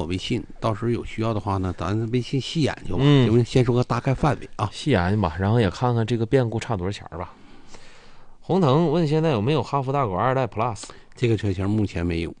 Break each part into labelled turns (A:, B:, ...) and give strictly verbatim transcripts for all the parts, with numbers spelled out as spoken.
A: 微信，到时候有需要的话呢，咱微信细研究吧。
B: 嗯，
A: 行不行？先说个大概范围啊，
B: 细研究吧，然后也看看这个变故差多少钱吧。红腾问现在有没有哈弗大狗二代 Plus？
A: 这个车型目前没有。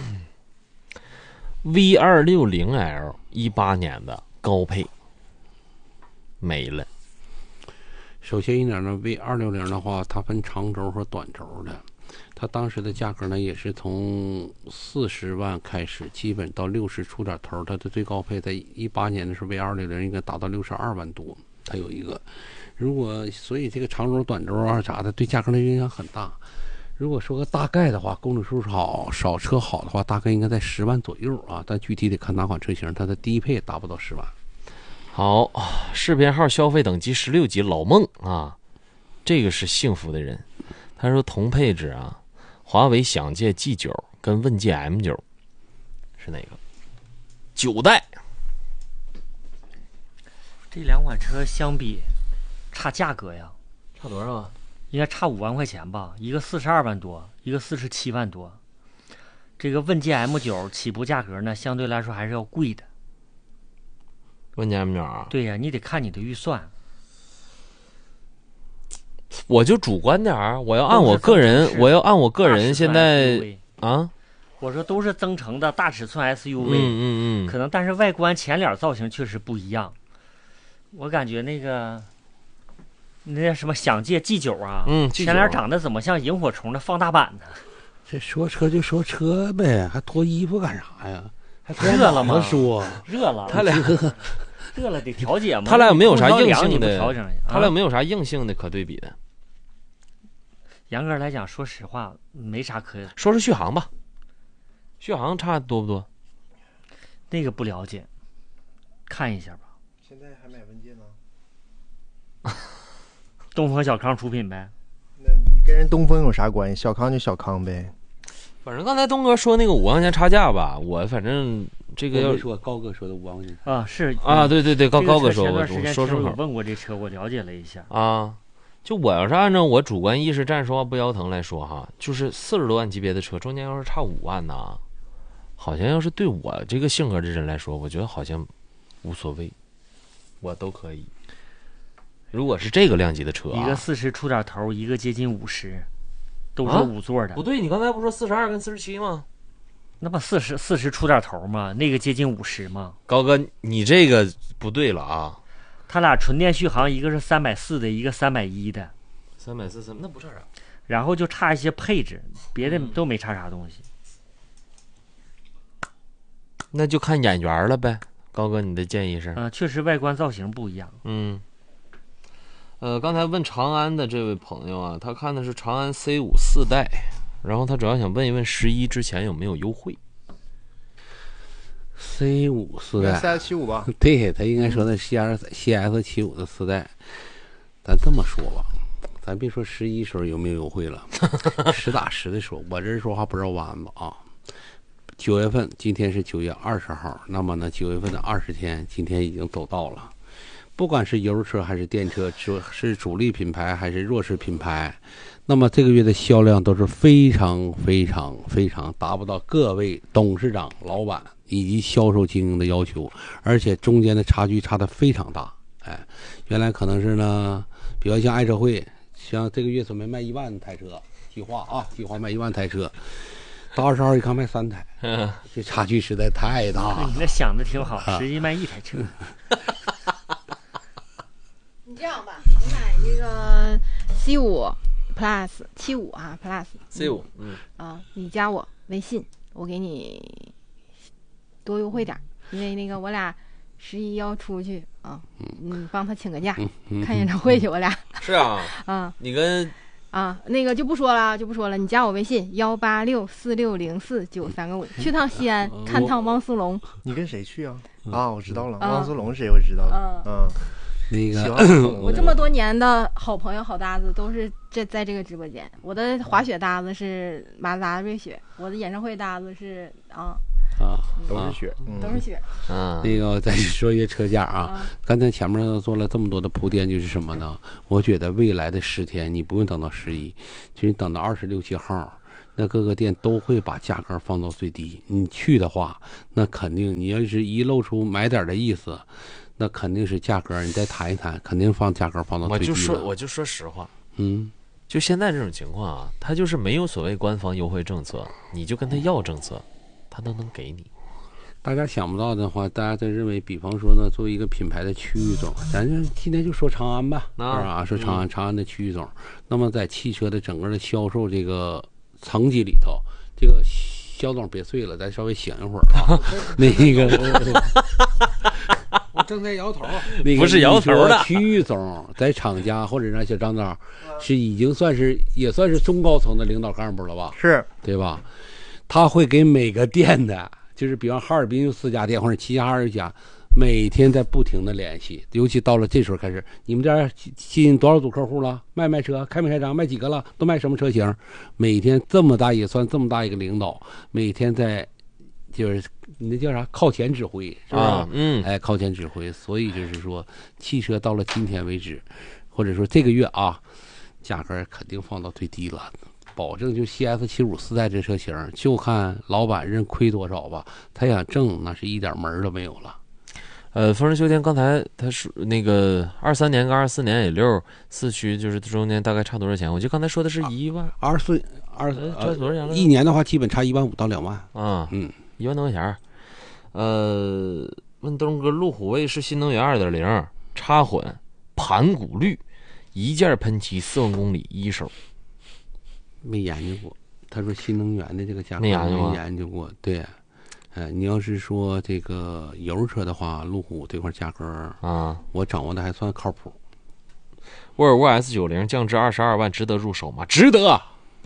B: V 二六零 L 一八年的高配没了。
A: 首先一点呢 ，V 二六零的话，它分长轴和短轴的。它当时的价格呢，也是从四十万开始，基本到六十出点头。它的最高配在一八年的时候 ，V 二六零应该达到六十二万多。它有一个，如果所以这个长轴、短轴啊啥的，对价格的影响很大。如果说个大概的话，公里数好、少车好的话，大概应该在十万左右啊。但具体得看哪款车型，它的低配达不到十万。
B: 好，视频号消费等级十六级老孟啊，这个是幸福的人。他说同配置啊，华为想界 G 九 跟问界 M 九 是哪个？九代。
C: 这两款车相比，差价格呀，
B: 差多少啊？
C: 应该差五万块钱吧，一个四十二万多，一个四十七万多。这个问界 M 九 起步价格呢，相对来说还是要贵的。
B: 问界 M 九啊？
C: 对呀，你得看你的预算。
B: 我就主观点儿，我要按我个人，我要按我个人现在啊，
C: 我说都是增程的大尺寸 S U V，
B: 嗯嗯嗯，
C: 可能但是外观前脸造型确实不一样。我感觉那个那叫什么想界 G 九 啊，
B: 嗯，
C: 前脸长得怎么像萤火虫的放大版呢？
A: 这说车就说车呗，还脱衣服干啥呀？还
C: 热了吗？
A: 说
C: 热了，
B: 他俩
C: 热了得调节嘛。
B: 他俩有没有啥硬性
C: 的？
B: 的？他俩有没有啥硬性的可对比的？
C: 严格来讲，说实话，没啥可。
B: 说是续航吧，续航差多不多？
C: 那个不了解，看一下吧。
D: 现在还买文件呢？
C: 东风小康出品呗。
D: 那你跟人东风有啥关系？小康就小康呗。
B: 反正刚才东哥说那个五万块钱差价吧，我反正这个要
A: 说高哥说的五万块钱
C: 啊，是
B: 啊，对对对，高高哥说，
C: 我
B: 说正好
C: 问过这车，我了解了一下
B: 啊。就我要是按照我主观意识站说话不腰疼来说哈，就是四十多万级别的车，中间要是差五万呢，好像要是对我这个性格的人来说，我觉得好像无所谓，我都可以。如果是这个量级的车、啊，
C: 一个四十出点头，一个接近五十，都是五座的、
B: 啊。不对，你刚才不说四十二跟四十七吗？
C: 那不四十四十出点头吗？那个接近五十吗？
B: 高哥，你这个不对了啊！
C: 他俩纯电续航，一个是三百四的，一个三百一的。
B: 三百四三，那不差啥。
C: 然后就差一些配置，别的都没差啥东西。
B: 嗯、那就看眼缘了呗。高哥，你的建议是？
C: 嗯、呃，确实外观造型不一样。
B: 嗯。呃，刚才问长安的这位朋友啊，他看的是长安 C 五 四代，然后他主要想问一问十一之前有没有优惠。
A: C 五 四代
D: C S 七五吧？
A: 对，他应该说的 C S C S 七五的四代。咱这么说吧，咱别说十一时候有没有优惠了，实打实的说，我这说话不绕弯子啊。九月份，今天是九月二十号，那么呢，九月份的二十天，今天已经走到了。不管是油车还是电车，是主力品牌还是弱势品牌，那么这个月的销量都是非常非常非常达不到各位董事长、老板以及销售经营的要求，而且中间的差距差得非常大。哎，原来可能是呢，比如像爱车会，像这个月准备卖一万台车，计划啊，计划卖一万台车，到二十号一看卖三台，这差距实在太大了。
C: 你那想的挺好，实际卖一台车。
E: 你这样吧，你买这个 C 五 Plus 七五啊 Plus
B: C 五，嗯
E: 啊，你加我微信，我给你多优惠点，因为那个我俩十一要出去啊，嗯，帮他请个假，
A: 嗯、
E: 看演唱会去，我俩
B: 是啊，
E: 啊，
B: 你跟
E: 啊那个就不说了，就不说了，你加我微信幺八六四六零四九三个五，去趟西安、嗯、看趟汪苏泷。
D: 你跟谁去啊？啊，我知道了，
E: 嗯、
D: 汪苏泷谁我知道了，嗯。嗯
A: 那个，
E: 我这么多年的好朋友、好搭子都是这在这个直播间。我的滑雪搭子是马自达瑞雪，我的演唱会搭子是啊
A: 啊
D: 都是雪，
E: 嗯、都是雪。
B: 嗯，
A: 那个再说一个车价啊，刚才前面做了这么多的铺垫，就是什么呢？我觉得未来的十天你不用等到十一，其实等到二十六七号， 那各个店都会把价格放到最低。你去的话，那肯定你要是一露出买点的意思，那肯定是价格你再谈一谈，肯定放价格放到最低了。
B: 我就说我就说实话，
A: 嗯，
B: 就现在这种情况啊，他就是没有所谓官方优惠政策，你就跟他要政策，他都能给你。
A: 大家想不到的话，大家在认为，比方说呢，作为一个品牌的区域总，咱就今天就说长安吧，是吧？说长安，长安的区域总。那么在汽车的整个的销售这个层级里头，这个肖总别睡了，咱稍微醒一会儿啊。那个，
F: 我正在摇头。
A: 那个
B: 不是摇头的。
A: 区域总在厂家或者让小张张是已经算是也算是中高层的领导干部了吧？
D: 是，
A: 对吧？他会给每个店的。就是比方哈尔滨有四家店或者齐齐哈尔一家，每天在不停的联系，尤其到了这时候开始，你们这吸引多少组客户了？卖卖车，开没开张？卖几个了？都卖什么车型？每天这么大也算这么大一个领导，每天在就是你那叫啥？靠前指挥是吧？
B: 啊、嗯，
A: 哎，靠前指挥。所以就是说，汽车到了今天为止，或者说这个月啊，价格肯定放到最低了。保证就 C S 七五四代这车型，就看老板认亏多少吧。他想挣，那是一点门都没有了。
B: 呃，丰田秋天刚才他说那个二三年跟二四年也六四驱，就是中间大概差多少钱？我记得刚才说的是一万
A: 二四二
B: 差多少钱了？
A: 一年的话，基本差一万五到两万
B: 啊，
A: 嗯，
B: 一万多块钱。呃，问东哥，路虎卫士新能源二点零插混盘古绿，一件喷漆四万公里一手。
A: 没研究过，他说新能源的这个价格
B: 没研究过，
A: 没研究过。对，哎，你要是说这个油车的话，路虎这块价格
B: 啊，
A: 我掌握的还算靠谱。
B: 沃尔沃 S 九十 降至二十二万，值得入手吗？值得。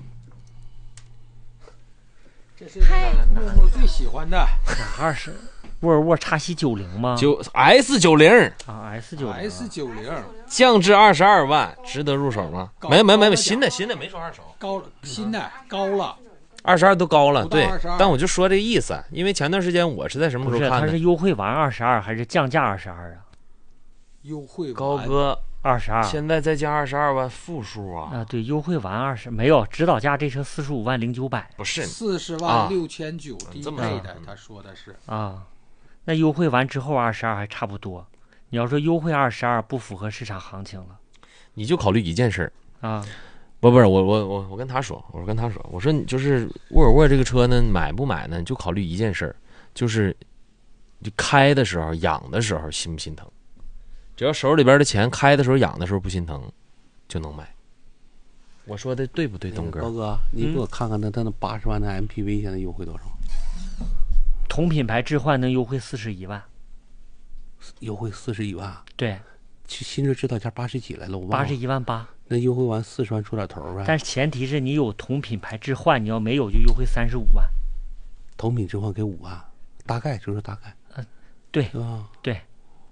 F: 这是木木最喜欢的。
C: 二十，沃尔沃 X C 九零吗？
B: 九 S 九十
C: 啊 ，S 九零
F: S 九零
B: 降至二十二万，值得入手吗？没没没没，新的新的没说二手，
F: 高了，新的高了，
B: 二十二都高了，对。
F: 二十二
B: 但我就说这意思，因为前段时间我是在什么
C: 不是，
B: 时候看的？
C: 它是优惠完二十二还是降价二十二啊？
F: 优惠
B: 高哥
C: 二十二，
B: 现在再加二十二万，负数啊！
C: 啊，对，优惠完二十，没有指导价这车四十五万零九百，
B: 不是
F: 四十
B: 啊
F: 万六千九低
B: 这么
F: 配的，他说的是
C: 啊。那优惠完之后二十二还差不多，你要说优惠二十二不符合市场行情了，
B: 你就考虑一件事儿
C: 啊。
B: 不不是我我我我跟他说，我说跟他说，我说你就是沃尔沃这个车呢，买不买呢？你就考虑一件事儿，就是就开的时候养的时候心不心疼？只要手里边的钱开的时候养的时候不心疼，就能买。我说的对不对，东哥？
A: 高哥，你给我看看那他那八十万的 M P V 现在优惠多少？
C: 同品牌置换能优惠四十一万，
A: 优惠四十一万。
C: 对，
A: 其新车指导价八十几来了，我忘了。
C: 八十一万八。
A: 那优惠完四十万出点头呗。
C: 但是前提是你有同品牌置换，你要没有就优惠三十五万。
A: 同品置换给五万，大概就是大概。
C: 嗯，对，
A: 啊，
C: 对。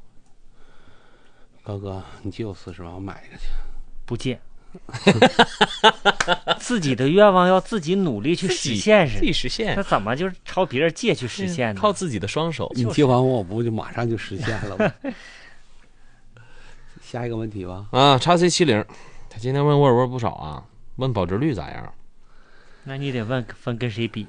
A: 高哥，你借我四十万，我买一个去。
C: 不借。自己的愿望要自己努力去实现，是
B: 自己实现。
C: 那怎么就是朝别人借去实现呢？
B: 靠自己的双手。
A: 你借完我，我不就马上就实现了吗？下一个问题吧。
B: 啊 ，X C 七十，他今天问沃尔沃不少啊，问保值率咋样？
C: 那你得问分跟谁比，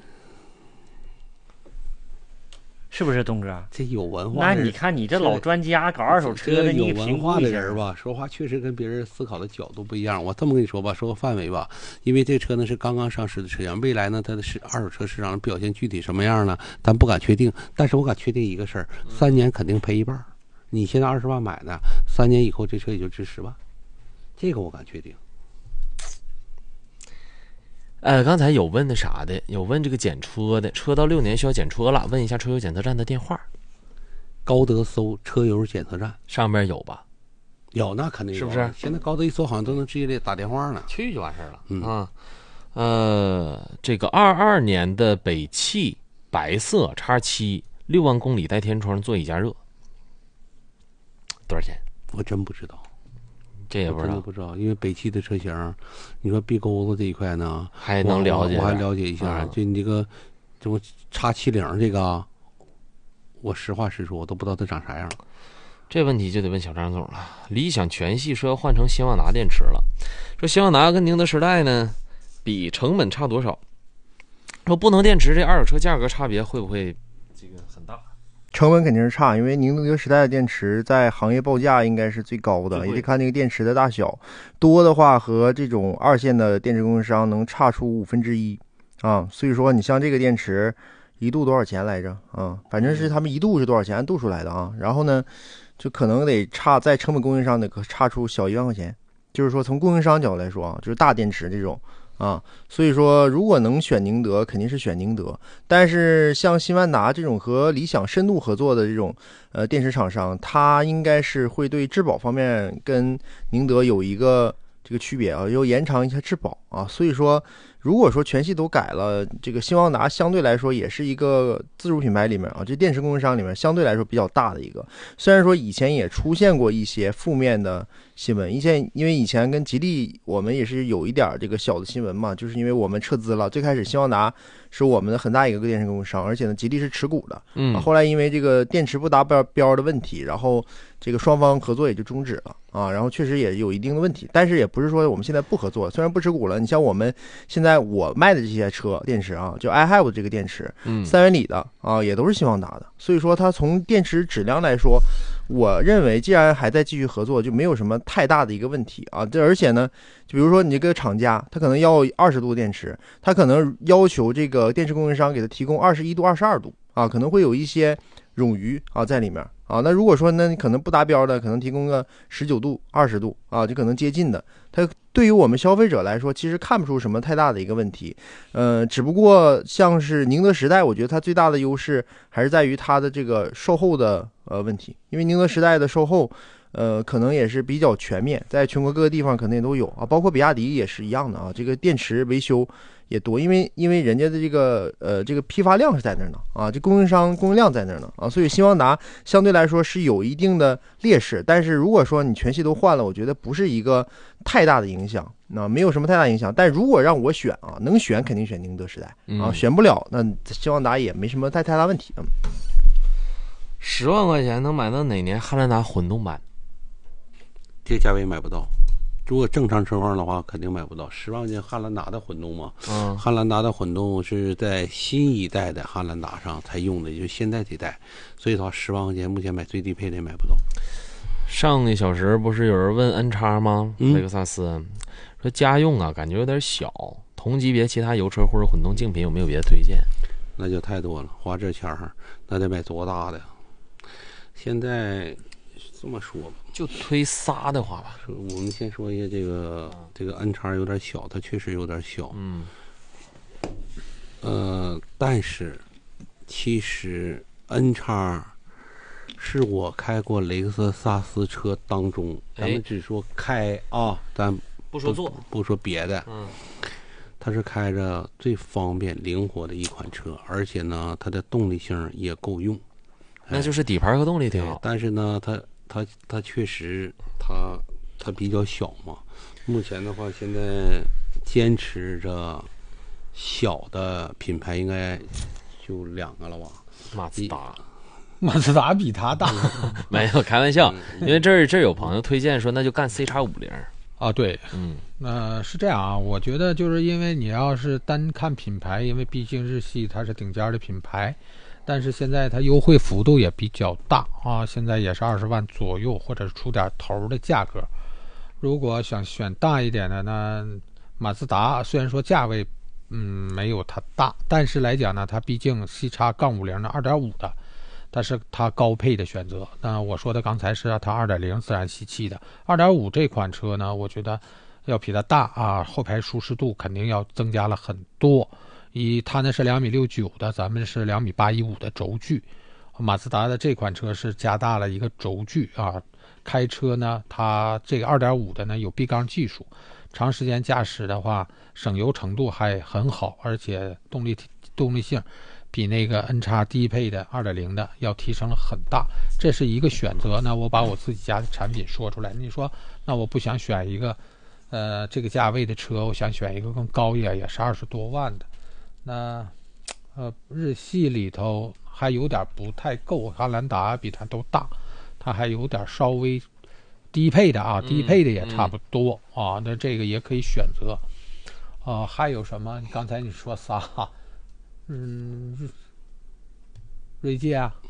C: 是不是东哥？
A: 这有文化。
C: 那你看你这老专家搞二手车的，你
A: 有文化的人吧，说话确实跟别人思考的角度不一样。我这么跟你说吧，说个范围吧，因为这车呢是刚刚上市的车型，未来呢它的是二手车市场的表现具体什么样呢？咱不敢确定，但是我敢确定一个事儿，三年肯定赔一半。你现在二十万买的，三年以后这车也就值十万，这个我敢确定。
B: 呃，刚才有问的啥的，有问这个检车的，车到六年需要检车了，问一下车友检测站的电话。
A: 高德搜车友检测站
B: 上边有吧？
A: 有，那肯定有，
B: 是不是？
A: 现在高德一搜好像都能直接打电话呢，
B: 去就完事儿了。
A: 嗯
B: 啊，呃，这个二二年的北汽白色 X 七六万公里带天窗座椅加热，多少钱？
A: 我真不知道。
B: 这也不知道，
A: 我真的不知道，因为北汽的车型，你说壁钩子这一块呢，
B: 还能了解，
A: 我, 我还了解一下。
B: 嗯、
A: 就你这个，这个X七十这个，我实话实说，我都不知道它长啥样。
B: 这问题就得问小张总了。理想全系说要换成新旺达电池了，说新旺达跟宁德时代呢，比成本差多少？ 说不能电池这二手车价格差别会不会这个很大？
D: 成本肯定是差，因为宁德时代的电池在行业报价应该是最高的，也得看那个电池的大小，多的话和这种二线的电池供应商能差出五分之一啊。所以说你像这个电池一度多少钱来着啊？反正是他们一度是多少钱按度出来的啊。然后呢，就可能得差在成本供应商得差出小一万块钱，就是说从供应商角度来说啊，就是大电池这种。啊，所以说如果能选宁德，肯定是选宁德。但是像新万达这种和理想深度合作的这种呃电池厂商，它应该是会对质保方面跟宁德有一个这个区别啊，要延长一下质保啊。所以说，如果说全系都改了，这个新万达相对来说也是一个自主品牌里面啊，这电池供应商里面相对来说比较大的一个。虽然说以前也出现过一些负面的新闻，以前因为以前跟吉利我们也是有一点这个小的新闻嘛，就是因为我们撤资了，最开始新万达是我们的很大一个电池供应商，而且呢吉利是持股的，
B: 嗯、
D: 啊，后来因为这个电池不达标标的问题，然后这个双方合作也就终止了啊，然后确实也有一定的问题，但是也不是说我们现在不合作，虽然不持股了，你像我们现在我卖的这些车电池啊，就 I have 这个电池，
B: 嗯，
D: 三元锂的啊，也都是新万达的，所以说它从电池质量来说，我认为既然还在继续合作，就没有什么太大的一个问题啊。这而且呢，就比如说你这个厂家，他可能要二十度电池，他可能要求这个电池供应商给他提供二十一度、二十二度啊，可能会有一些冗余啊在里面啊。那如果说呢，你可能不达标的，可能提供个十九度、二十度啊，就可能接近的。它对于我们消费者来说，其实看不出什么太大的一个问题。呃，只不过像是宁德时代，我觉得它最大的优势还是在于它的这个售后的呃问题，因为宁德时代的售后。呃，可能也是比较全面，在全国各个地方可能也都有啊，包括比亚迪也是一样的啊。这个电池维修也多，因为因为人家的这个呃这个批发量是在那儿呢啊，这供应商供应量在那儿呢啊，所以新万达相对来说是有一定的劣势。但是如果说你全系都换了，我觉得不是一个太大的影响，那、啊、没有什么太大影响。但如果让我选啊，能选肯定选宁德时代啊，
B: 嗯、
D: 选不了那新万达也没什么太太大问题。嗯，
B: 十万块钱能买到哪年汉兰达混动版？
A: 这价位买不到，如果正常车况的话，肯定买不到。十万块钱汉兰达的混动嘛，
B: 嗯，
A: 汉兰达的混动是在新一代的汉兰达上才用的，也就现在这代，所以说十万块钱目前买最低配的也买不到。
B: 上个小时不是有人问 N 叉吗？
A: 嗯、
B: 雷克萨斯说家用啊，感觉有点小，同级别其他油车或者混动竞品有没有别的推荐？
A: 那就太多了，花这钱儿那得买多大的？现在这么说吧。
B: 就推仨的话吧，
A: 我们先说一下这个这个 N 叉有点小，它确实有点小，
B: 嗯，
A: 呃，但是其实 N 叉是我开过雷克萨斯车当中，咱们只说开啊，咱
B: 不说坐，
A: 不说别的，
B: 嗯，
A: 它是开着最方便灵活的一款车，而且呢，它的动力性也够用，
B: 那就是底盘和动力挺好，
A: 但是呢，它。它它确实，它它比较小嘛。目前的话，现在坚持着小的品牌应该就两个了吧？
B: 马自达，
F: 马自达比它大。
B: 没有开玩笑，因为这儿这儿有朋友推荐说，那就干 C 叉五零
F: 啊。对，
B: 嗯，
F: 呃，是这样啊。我觉得就是因为你要是单看品牌，因为毕竟日系它是顶尖的品牌。但是现在它优惠幅度也比较大啊，现在也是二十万左右，或者出点头的价格。如果想选大一点的呢，马自达虽然说价位嗯没有它大，但是来讲呢，它毕竟 C 叉杠五零的 二点五 的，它是它高配的选择。那我说的刚才是它 二点零 自然吸气的 二点五 这款车呢，我觉得要比它大啊，后排舒适度肯定要增加了很多。以它呢是两米六九的，咱们是两米八一五的轴距，马自达的这款车是加大了一个轴距啊。开车呢，它这个 二点五 的呢有闭缸技术，长时间驾驶的话，省油程度还很好，而且动力动力性比那个 N 叉低配的 二点零 的要提升了很大，这是一个选择。那我把我自己家的产品说出来，你说那我不想选一个呃这个价位的车，我想选一个更高一点，也是二十多万的。那呃日系里头还有点不太够，汉兰达比它都大，它还有点稍微低配的啊，低配的也差不多、嗯嗯、啊，那这个也可以选择。呃还有什么？刚才你说仨， 嗯，锐界啊，